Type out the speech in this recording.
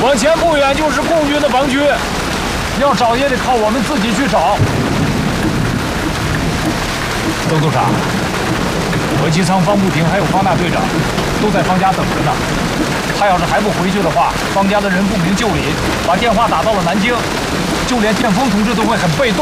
往前不远就是共军的防区，要找也得靠我们自己去找。曾督察，何其仓、方不平还有方大队长都在方家等着呢。他要是还不回去的话，方家的人不明就里，把电话打到了南京，就连建峰同志都会很被动。